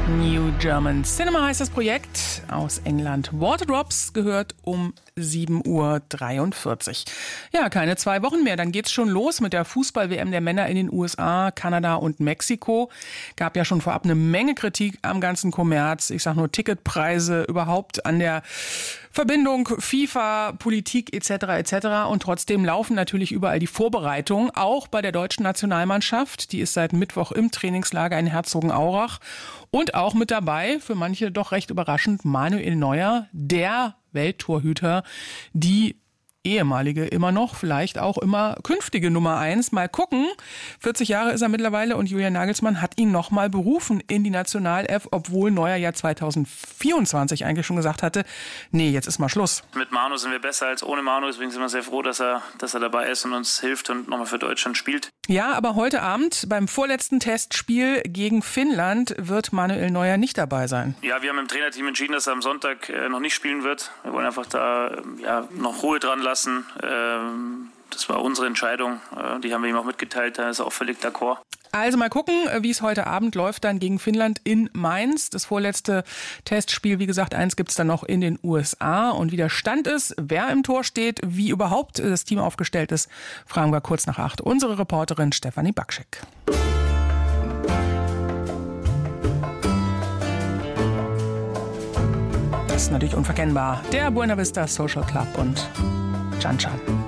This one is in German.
New German Cinema heißt das Projekt aus England. Waterdrops gehört um 7:43 Uhr. Ja, keine 2 Wochen mehr, dann geht's schon los mit der Fußball-WM der Männer in den USA, Kanada und Mexiko. Gab ja schon vorab eine Menge Kritik am ganzen Kommerz. Ich sag nur Ticketpreise, überhaupt an der Verbindung FIFA, Politik etc. etc. Und trotzdem laufen natürlich überall die Vorbereitungen, auch bei der deutschen Nationalmannschaft. Die ist seit Mittwoch im Trainingslager in Herzogenaurach. Und auch mit dabei, für manche doch recht überraschend, Manuel Neuer, der Welttorhüter, die ehemalige, immer noch, vielleicht auch immer künftige Nummer 1. Mal gucken. 40 Jahre ist er mittlerweile und Julian Nagelsmann hat ihn nochmal berufen in die Nationalelf, obwohl Neuer ja 2024 eigentlich schon gesagt hatte, nee, jetzt ist mal Schluss. Mit Manu sind wir besser als ohne Manu, deswegen sind wir sehr froh, dass er dabei ist und uns hilft und nochmal für Deutschland spielt. Ja, aber heute Abend beim vorletzten Testspiel gegen Finnland wird Manuel Neuer nicht dabei sein. Ja, wir haben im Trainerteam entschieden, dass er am Sonntag noch nicht spielen wird. Wir wollen einfach da noch Ruhe dran lassen. Das war unsere Entscheidung. Die haben wir ihm auch mitgeteilt. Da ist er auch völlig d'accord. Also mal gucken, wie es heute Abend läuft dann gegen Finnland in Mainz. Das vorletzte Testspiel, wie gesagt, eins gibt es dann noch in den USA. Und wie der Stand ist, wer im Tor steht, wie überhaupt das Team aufgestellt ist, fragen wir kurz nach 8 unsere Reporterin Stefanie Bakschek. Das ist natürlich unverkennbar. Der Buena Vista Social Club und Chan Chan.